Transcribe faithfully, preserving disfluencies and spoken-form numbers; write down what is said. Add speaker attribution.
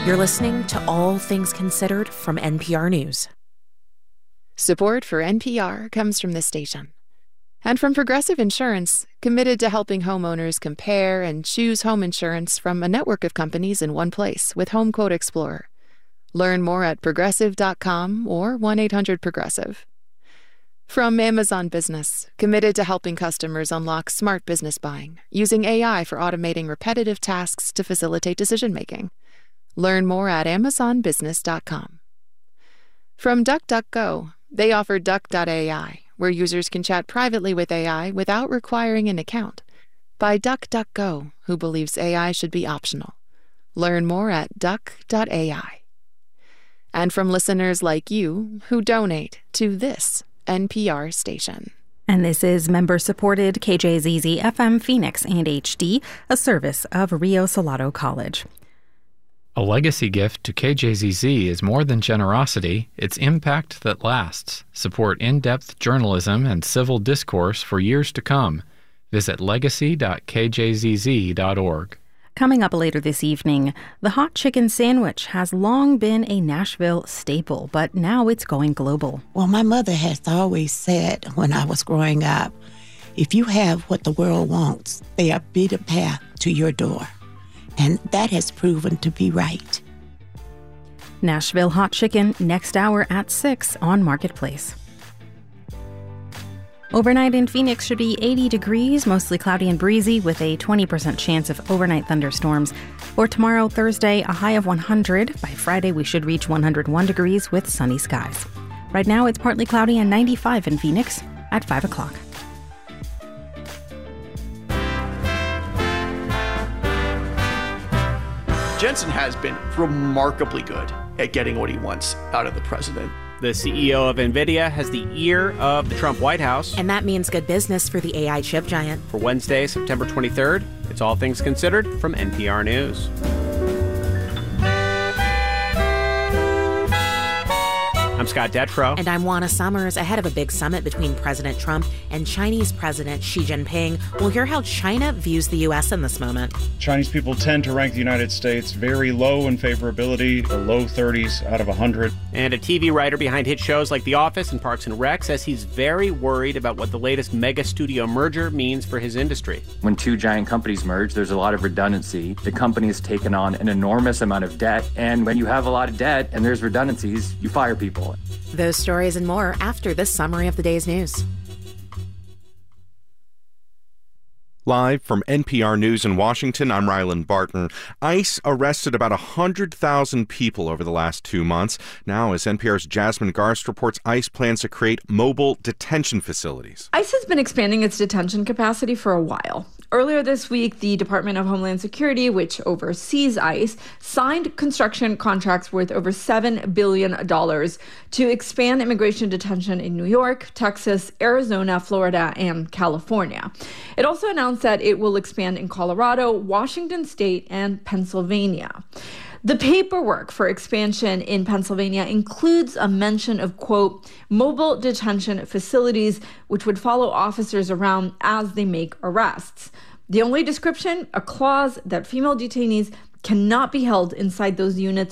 Speaker 1: You're listening to All Things Considered from N P R News.
Speaker 2: Support for N P R comes from this station. And from Progressive Insurance, committed to helping homeowners compare and choose home insurance from a network of companies in one place with Home Quote Explorer. Learn more at progressive dot com or one eight hundred progressive. From Amazon Business, committed to helping customers unlock smart business buying, using A I for automating repetitive tasks to facilitate decision-making. Learn more at amazon business dot com. From DuckDuckGo, they offer duck dot A I, where users can chat privately with A I without requiring an account. By DuckDuckGo, who believes A I should be optional. Learn more at duck dot A I. And from listeners like you who donate to this N P R station.
Speaker 3: And this is member-supported K J Z Z F M Phoenix and H D, a service of Rio Salado College.
Speaker 4: A legacy gift to K J Z Z is more than generosity, it's impact that lasts. Support in-depth journalism and civil discourse for years to come. Visit legacy dot k j z z dot org.
Speaker 3: Coming up later this evening, the hot chicken sandwich has long been a Nashville staple, but now it's going global.
Speaker 5: Well, my mother has always said when I was growing up, if you have what the world wants, there'll be a path to your door. And that has proven to be right.
Speaker 3: Nashville hot chicken next hour at six on Marketplace. Overnight in Phoenix should be eighty degrees, mostly cloudy and breezy, with a twenty percent chance of overnight thunderstorms. For tomorrow, Thursday, a high of one hundred. By Friday, we should reach one hundred one degrees with sunny skies. Right now, it's partly cloudy and ninety-five in Phoenix at five o'clock.
Speaker 6: Jensen has been remarkably good at getting what he wants out of the president.
Speaker 7: The C E O of NVIDIA has the ear of the Trump White House.
Speaker 1: And that means good business for the A I chip giant.
Speaker 7: For Wednesday, September twenty-third, it's All Things Considered from N P R News. I'm Scott Detrow.
Speaker 1: And I'm Juana Summers. Ahead of a big summit between President Trump and Chinese President Xi Jinping, we'll hear how China views the U S in this moment.
Speaker 8: Chinese people tend to rank the United States very low in favorability, the low thirties out of one hundred.
Speaker 7: And a T V writer behind hit shows like The Office and Parks and Rec says he's very worried about what the latest mega studio merger means for his industry.
Speaker 9: When two giant companies merge, there's a lot of redundancy. The company has taken on an enormous amount of debt, and when you have a lot of debt and there's redundancies, you fire people.
Speaker 1: Those stories and more after this summary of the day's news.
Speaker 10: Live from N P R News in Washington, I'm Ryland Barton. ICE arrested about one hundred thousand people over the last two months. Now, as N P R's Jasmine Garst reports, ICE plans to create mobile detention facilities.
Speaker 11: ICE has been expanding its detention capacity for a while. Earlier this week, the Department of Homeland Security, which oversees ICE, signed construction contracts worth over seven billion dollars to expand immigration detention in New York, Texas, Arizona, Florida, and California. It also announced that it will expand in Colorado, Washington State, and Pennsylvania. The paperwork for expansion in Pennsylvania includes a mention of, quote, mobile detention facilities, which would follow officers around as they make arrests. The only description, a clause that female detainees cannot be held inside those units